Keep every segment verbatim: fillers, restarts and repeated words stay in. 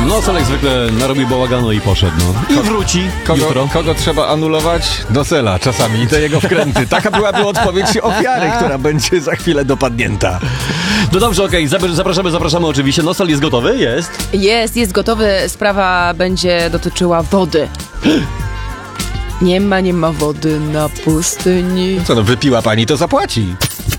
No, Sol jak zwykle narobi bałaganu i poszedł, no. I wróci Kogo, jutro. kogo trzeba anulować? Nosela czasami i te jego wkręty. Taka byłaby odpowiedź ofiary, która będzie za chwilę dopadnięta. No dobrze, okej, okay. zapraszamy, zapraszamy oczywiście. Nosel jest gotowy? Jest. Jest, jest gotowy. Sprawa będzie dotyczyła wody. Nie ma, nie ma wody na pustyni. Co no, wypiła pani, to zapłaci.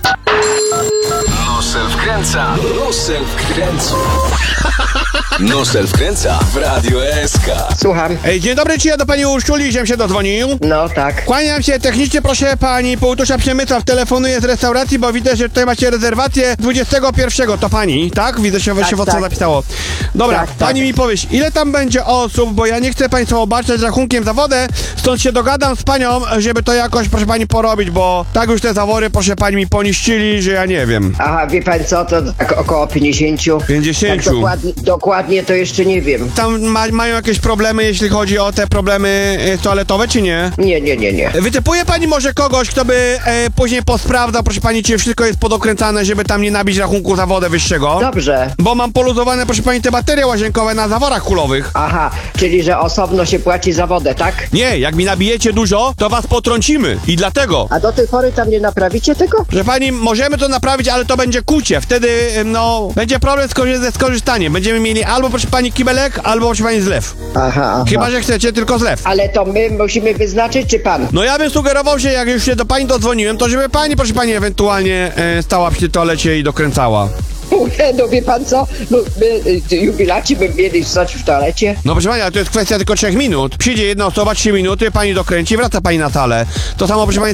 Nosel wkręca, Nosel wkręca. Nosel wkręca w Radio S K. Słucham. Ej, dzień dobry, czy ja do pani Urszuli, żem się dodzwonił? No tak. Kłaniam się technicznie, proszę pani Półtusza Przemysław, telefonuję z restauracji, bo widzę, że tutaj macie rezerwację dwudziestego pierwszego, to pani, tak? Widzę się, Tak, się w tak. zapisało. Dobra, Tak, tak. pani mi powiesz, ile tam będzie osób, bo ja nie chcę państwa obarczać rachunkiem za wodę, stąd się dogadam z panią, żeby to jakoś, proszę pani, porobić, bo tak już te zawory, proszę pani, mi poniszczyli, że ja nie wiem. Aha, wie pan co, to tak około pięćdziesięciu. pięćdziesięciu. Tak dokładnie, dokładnie to jeszcze nie wiem. Tam ma, mają jakieś problemy, jeśli chodzi o te problemy e, toaletowe, czy nie? Nie, nie, nie, nie. Wytypuje pani może kogoś, kto by e, później posprawdzał, proszę pani, czy wszystko jest podokręcane, żeby tam nie nabić rachunku za wodę wyższego? Dobrze. Bo mam poluzowane, proszę pani, te baterie łazienkowe na zaworach kulowych. Aha, czyli że osobno się płaci za wodę, tak? Nie, jak mi nabijecie dużo, to was potrącimy. I dlatego. A do tej pory tam nie naprawicie tego? Proszę pani, możemy to naprawić, ale to będzie kucie. Wtedy, e, no, będzie problem skorzy- ze skorzystaniem. Będziemy mieli albo, proszę pani, kibelek, albo, proszę pani, zlew. Aha, aha. Chyba, że chcecie tylko zlew. Ale to my musimy wyznaczyć, czy pan? No ja bym sugerował się, jak już się do pani dodzwoniłem, to żeby pani, proszę pani, ewentualnie e, stała przy toalecie i dokręcała. No wie pan co? No, my, y, jubilaci by mieli stać w toalecie. No proszę pani, ale to jest kwestia tylko trzech minut. Przyjdzie jedna osoba, trzy minuty, pani dokręci, wraca pani na salę. To samo, proszę pani,